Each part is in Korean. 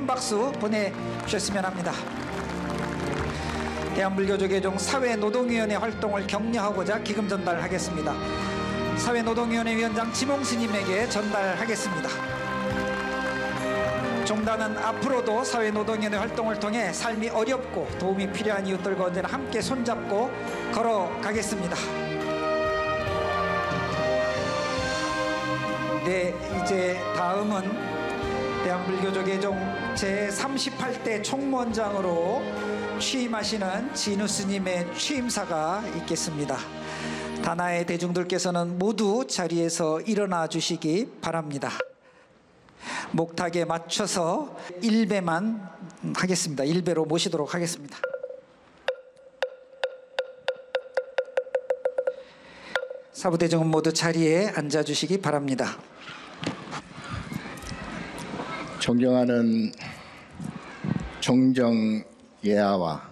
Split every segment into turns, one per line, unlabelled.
큰 박수 보내주셨으면 합니다. 대한불교조계종 사회노동위원회 활동을 격려하고자 기금 전달하겠습니다. 사회노동위원회 위원장 지몽스님에게 전달하겠습니다. 종단은 앞으로도 사회노동위원회 활동을 통해 삶이 어렵고 도움이 필요한 이웃들과 언제나 함께 손잡고 걸어가겠습니다. 네, 이제 다음은 대한불교조계종 제38대 총무원장으로 취임하시는 진우 스님의 취임사가 있겠습니다. 다나의 대중들께서는 모두 자리에서 일어나 주시기 바랍니다. 목탁에 맞춰서 1배만 하겠습니다. 1배로 모시도록 하겠습니다. 사부대중은 모두 자리에 앉아주시기 바랍니다.
존경하는 종정예하와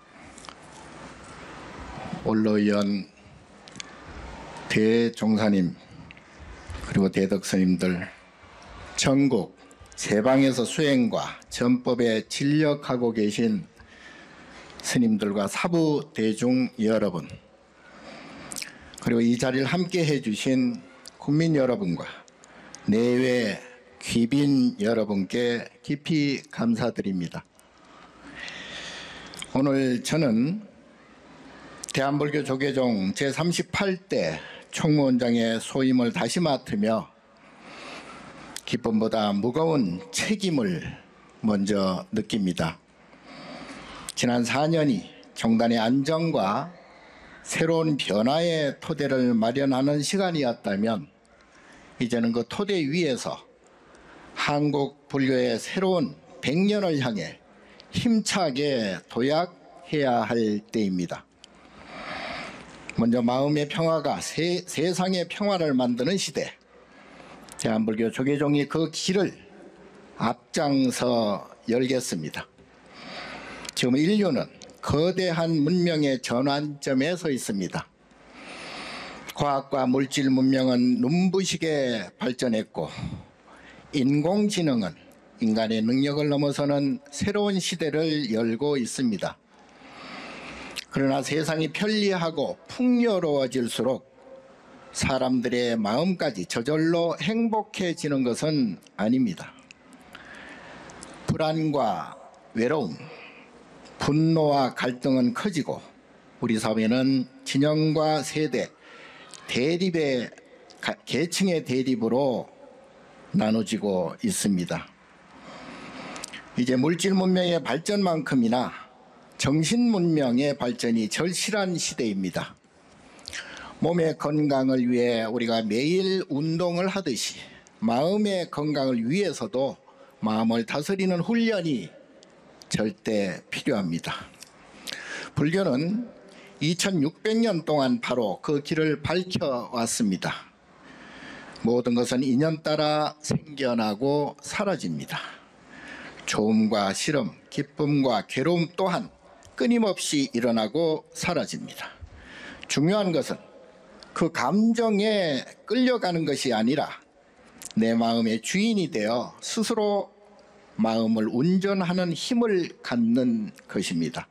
원로위원 대종사님 그리고 대덕스님들, 전국 세방에서 수행과 전법에 진력하고 계신 스님들과 사부 대중 여러분, 그리고 이 자리를 함께 해주신 국민 여러분과 내외 귀빈 여러분께 깊이 감사드립니다. 오늘 저는 대한불교 조계종 제38대 총무원장의 소임을 다시 맡으며 기쁨보다 무거운 책임을 먼저 느낍니다. 지난 4년이 종단의 안정과 새로운 변화의 토대를 마련하는 시간이었다면 이제는 그 토대 위에서 한국 불교의 새로운 100년을 향해 힘차게 도약해야 할 때입니다. 먼저 마음의 평화가 세상의 평화를 만드는 시대, 대한불교 조계종이 그 길을 앞장서 열겠습니다. 지금 인류는 거대한 문명의 전환점에 서 있습니다. 과학과 물질 문명은 눈부시게 발전했고 인공지능은 인간의 능력을 넘어서는 새로운 시대를 열고 있습니다. 그러나 세상이 편리하고 풍요로워질수록 사람들의 마음까지 저절로 행복해지는 것은 아닙니다. 불안과 외로움, 분노와 갈등은 커지고 우리 사회는 진영과 세대, 대립의 계층의 대립으로 나눠지고 있습니다. 이제 물질 문명의 발전만큼이나 정신 문명의 발전이 절실한 시대입니다. 몸의 건강을 위해 우리가 매일 운동을 하듯이 마음의 건강을 위해서도 마음을 다스리는 훈련이 절대 필요합니다. 불교는 2600년 동안 바로 그 길을 밝혀왔습니다. 모든 것은 인연 따라 생겨나고 사라집니다. 좋음과 싫음, 기쁨과 괴로움 또한 끊임없이 일어나고 사라집니다. 중요한 것은 그 감정에 끌려가는 것이 아니라 내 마음의 주인이 되어 스스로 마음을 운전하는 힘을 갖는 것입니다.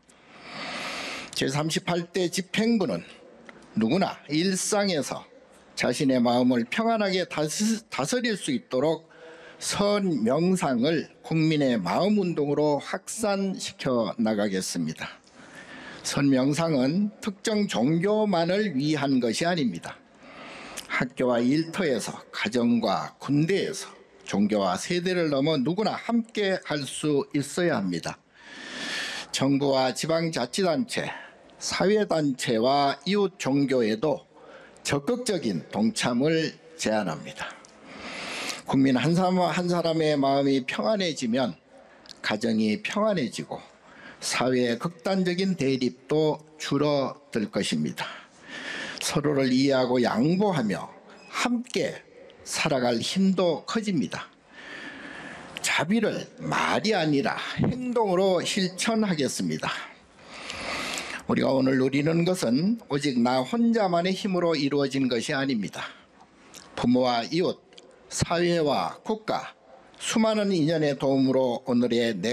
제38대 집행부는 누구나 일상에서 자신의 마음을 평안하게 다스릴 수 있도록 선 명상을 국민의 마음 운동으로 확산시켜 나가겠습니다. 선 명상은 특정 종교만을 위한 것이 아닙니다. 학교와 일터에서, 가정과 군대에서, 종교와 세대를 넘어 누구나 함께 할 수 있어야 합니다. 정부와 지방자치단체, 사회단체와 이웃 종교에도 적극적인 동참을 제안합니다. 국민 한 사람의 마음이 평안해지면 가정이 평안해지고 사회의 극단적인 대립도 줄어들 것입니다. 서로를 이해하고 양보하며 함께 살아갈 힘도 커집니다. 자비를 말이 아니라 행동으로 실천하겠습니다. 우리가 오늘 누리는 것은 오직 나 혼자만의 힘으로 이루어진 것이 아닙니다. 부모와 이웃, 사회와 국가, 수많은 인연의 도움으로 오늘의 내